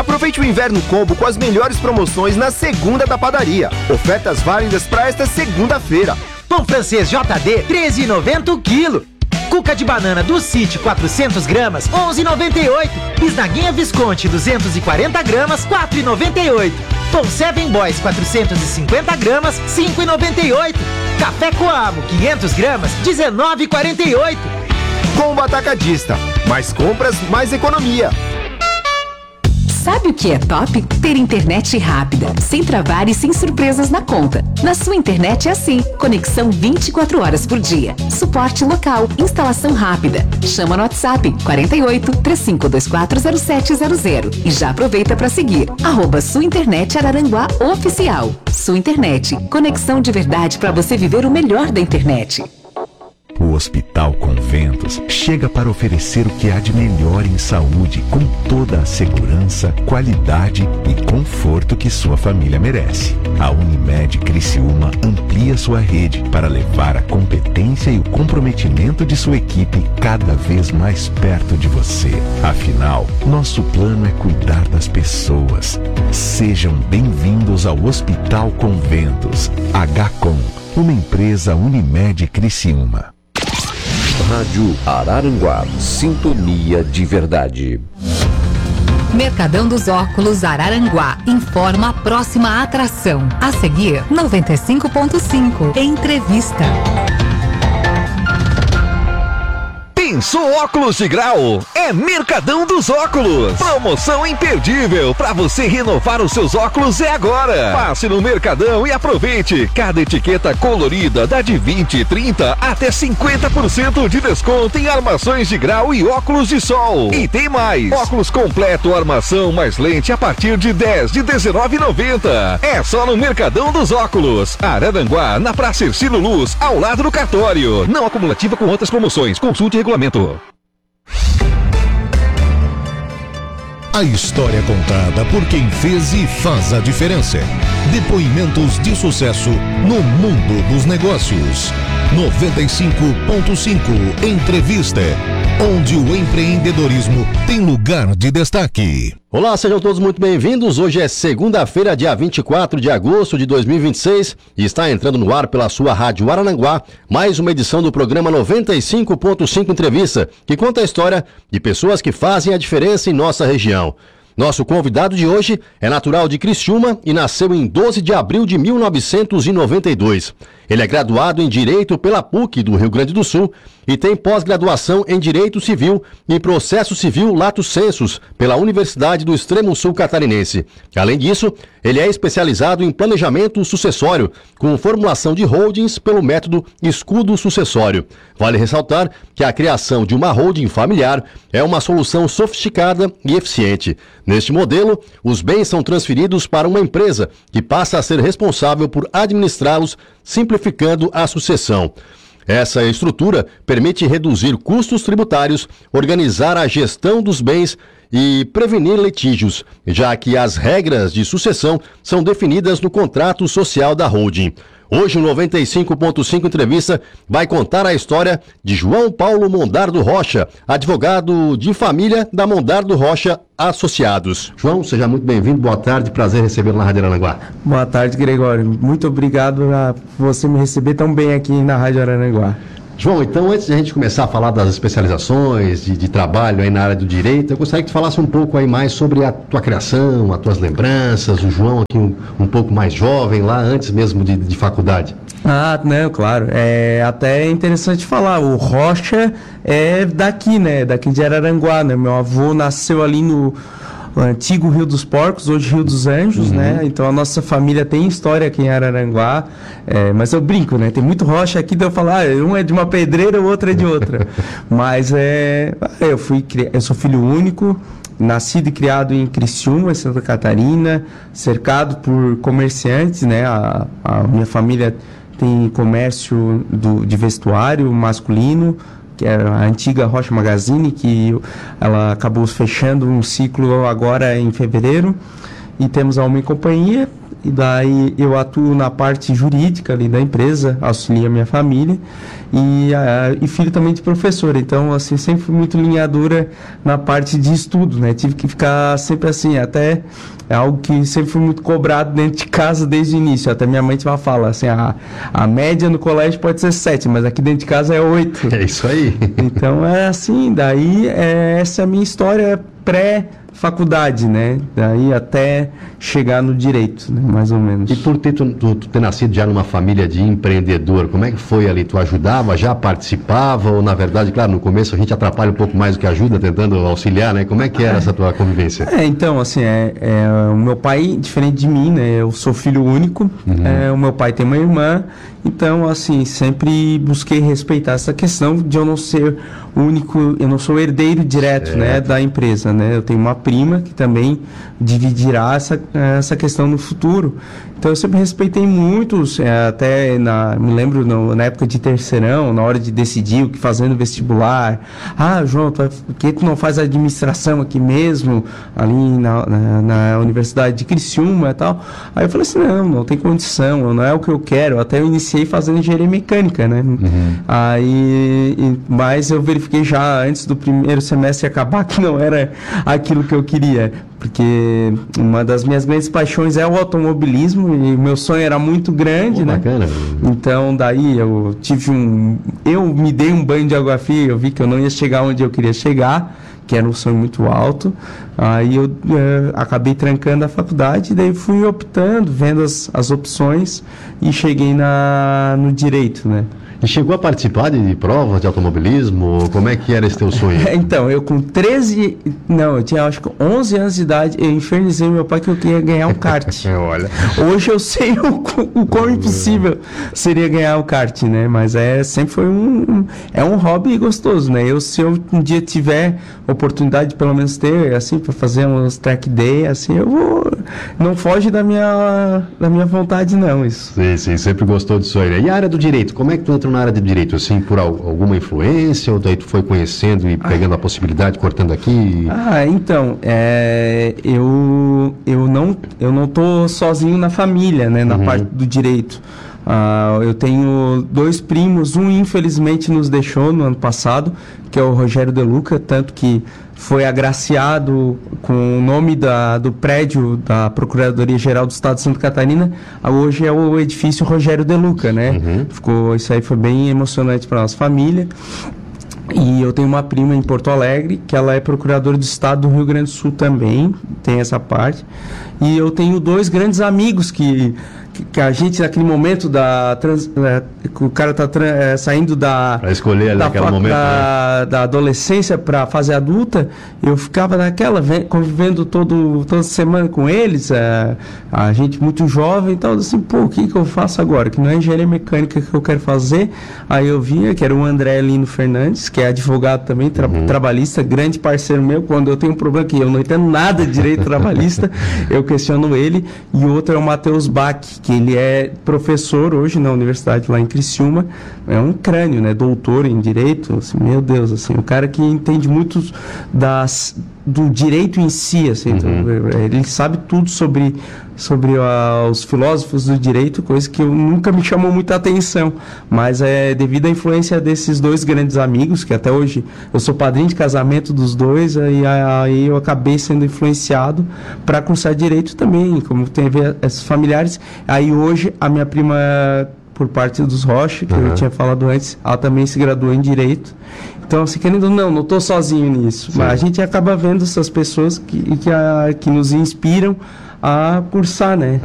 Aproveite o inverno combo com as melhores promoções na segunda da padaria. Ofertas válidas para esta segunda-feira. Pão francês JD, R$13,90 o quilo. Cuca de banana do City, 400 gramas, R$11,98. Bisnaguinha Visconti, 240 gramas, R$4,98. Pão Seven Boys, 450 gramas, R$5,98. Café Coamo, 500 gramas, R$19,48. Combo Atacadista. Mais compras, mais economia. Sabe o que é top? Ter internet rápida, sem travar e sem surpresas na conta. Na sua internet é assim, conexão 24 horas por dia. Suporte local, instalação rápida. Chama no WhatsApp 48 3524 0700 e já aproveita para seguir @Sua Internet Araranguá Oficial. Sua Internet, conexão de verdade para você viver o melhor da internet. O Hospital Conventos chega para oferecer o que há de melhor em saúde, com toda a segurança, qualidade e conforto que sua família merece. A Unimed Criciúma amplia sua rede para levar a competência e o comprometimento de sua equipe cada vez mais perto de você. Afinal, nosso plano é cuidar das pessoas. Sejam bem-vindos ao Hospital Conventos. HCOM, uma empresa Unimed Criciúma. Rádio Araranguá, sintonia de verdade. Mercadão dos Óculos Araranguá informa a próxima atração. A seguir, 95.5, entrevista. Pensou óculos de grau? É Mercadão dos Óculos. Promoção imperdível para você renovar os seus óculos é agora. Passe no Mercadão e aproveite. Cada etiqueta colorida dá de 20, 30 até 50% de desconto em armações de grau e óculos de sol. E tem mais. Óculos completo, armação mais lente a partir de 10 de R$19,90. É só no Mercadão dos Óculos. Araranguá, na Praça Ercílio Luz, ao lado do cartório. Não acumulativa com outras promoções. Consulte regulamento. A história contada por quem fez e faz a diferença. Depoimentos de sucesso no mundo dos negócios. 95.5 Entrevista, onde o empreendedorismo tem lugar de destaque. Olá, sejam todos muito bem-vindos. Hoje é segunda-feira, dia 24 de agosto de 2026 e está entrando no ar pela sua Rádio Araranguá mais uma edição do programa 95.5 Entrevista, que conta a história de pessoas que fazem a diferença em nossa região. Nosso convidado de hoje é natural de Criciúma e nasceu em 12 de abril de 1992. Ele é graduado em Direito pela PUC do Rio Grande do Sul e tem pós-graduação em Direito Civil e Processo Civil Lato Sensus pela Universidade do Extremo Sul Catarinense. Além disso, ele é especializado em planejamento sucessório, com formulação de holdings pelo método escudo sucessório. Vale ressaltar que a criação de uma holding familiar é uma solução sofisticada e eficiente. Neste modelo, os bens são transferidos para uma empresa que passa a ser responsável por administrá-los, simplificando a sucessão. Essa estrutura permite reduzir custos tributários, organizar a gestão dos bens e prevenir litígios, já que as regras de sucessão são definidas no contrato social da holding. Hoje o 95.5 Entrevista vai contar a história de João Paulo Mondardo Rocha, advogado de família da Mondardo Rocha Associados. João, seja muito bem-vindo, boa tarde, prazer recebê-lo na Rádio Araranguá. Boa tarde, Gregório, muito obrigado por você me receber tão bem aqui na Rádio Araranguá. João, então antes de a gente começar a falar das especializações de trabalho aí na área do direito, eu gostaria que tu falasse um pouco aí mais sobre a tua criação, as tuas lembranças, o João aqui um pouco mais jovem, lá antes mesmo de faculdade. Ah, não, claro, até interessante falar, o Rocha é daqui, né, daqui de Araranguá, né, meu avô nasceu ali no antigo Rio dos Porcos, hoje Rio dos Anjos, né? Então a nossa família tem história aqui em Araranguá, mas eu brinco, né? Tem muito Rocha aqui, então eu falo, um é de uma pedreira, o outro é de outra. Mas eu sou filho único, nascido e criado em Criciúma, Santa Catarina, cercado por comerciantes, né? A minha família tem comércio de vestuário masculino, que era a antiga Rocha Magazine, que ela acabou fechando um ciclo agora em fevereiro, e temos a Homem Companhia, e daí eu atuo na parte jurídica ali da empresa, auxilio a minha família e filho também de professor, então assim, sempre fui muito linha dura na parte de estudo, né, tive que ficar sempre assim, até é algo que sempre fui muito cobrado dentro de casa desde o início, até minha mãe fala assim, a média no colégio pode ser 7, mas aqui dentro de casa é 8. É isso aí. Então é assim, daí essa é a minha história pré-faculdade, né? Daí até chegar no direito, né? Mais ou menos. E por tu ter nascido já numa família de empreendedor, como é que foi ali? Tu ajudava, já participava? Ou na verdade, claro, no começo a gente atrapalha um pouco mais do que ajuda, tentando auxiliar, né? Como é que era essa tua convivência? Então, assim, o meu pai, diferente de mim, né? Eu sou filho único, o meu pai tem uma irmã, então, assim, sempre busquei respeitar essa questão de eu não ser único, eu não sou herdeiro direto, né, da empresa, né? Eu tenho uma prima que também dividirá essa questão no futuro. Então eu sempre respeitei muitos, até me lembro na época de terceirão, na hora de decidir o que fazer no vestibular. João, por que tu não faz administração aqui mesmo, ali na Universidade de Criciúma e tal? Aí eu falei assim, não tem condição, não é o que eu quero. Até eu iniciei fazendo engenharia mecânica, né? Mas eu verifiquei já antes do primeiro semestre acabar que não era aquilo que eu queria, porque uma das minhas grandes paixões é o automobilismo e o meu sonho era muito grande, né? Bacana. Então daí eu me dei um banho de água fria, eu vi que eu não ia chegar onde eu queria chegar, que era um sonho muito alto. Aí eu acabei trancando a faculdade e daí fui optando, vendo as opções e cheguei no direito, né? E chegou a participar de provas de automobilismo? Como é que era esse teu sonho? Então, eu com eu tinha acho que 11 anos de idade, eu infernizei meu pai que eu queria ganhar um kart. Olha. Hoje eu sei o quão impossível seria ganhar o kart, né? Mas sempre foi um hobby gostoso, né? Se eu um dia tiver oportunidade de pelo menos ter, assim, para fazer uns track day, assim, eu vou... Não foge da minha vontade, não, isso. Sim, sempre gostou disso aí, né? E a área do direito, como é que tu entrou na área de direito, assim, por alguma influência, ou daí tu foi conhecendo e pegando a possibilidade, cortando aqui? Então, eu não tô sozinho na família, né, na parte do direito. Eu tenho 2 primos, um infelizmente nos deixou no ano passado, que é o Rogério De Luca, tanto que foi agraciado com o nome do prédio da Procuradoria-Geral do Estado de Santa Catarina. Hoje é o edifício Rogério De Luca, né? Isso aí foi bem emocionante para a nossa família. E eu tenho uma prima em Porto Alegre, que ela é procuradora do Estado do Rio Grande do Sul também, tem essa parte. E eu tenho 2 grandes amigos que a gente, naquele momento que o cara está saindo para escolher ali naquele momento, da adolescência para a fase adulta, eu ficava naquela, convivendo toda semana com eles, a gente muito jovem, então assim, o que eu faço agora? Que não é engenharia mecânica que eu quero fazer. Aí eu via que era o André Lino Fernandes, que é advogado também, trabalhista, grande parceiro meu. Quando eu tenho um problema que eu não entendo nada de direito trabalhista, eu questiono ele. E o outro é o Matheus Bach, que ele é professor hoje na universidade lá em Criciúma, é um crânio, né, doutor em direito, assim, meu Deus, assim, um cara que entende muito do direito em si, assim, então, ele sabe tudo sobre os filósofos do direito, coisa que nunca me chamou muita atenção, mas devido à influência desses 2 grandes amigos, que até hoje eu sou padrinho de casamento dos 2, aí eu acabei sendo influenciado para cursar direito também, como tem a ver esses familiares. Aí hoje a minha prima, por parte dos Rocha, que eu tinha falado antes, ela também se graduou em direito. Então, assim, querendo ou não estou sozinho nisso. Sim. Mas a gente acaba vendo essas pessoas que nos inspiram a cursar, né?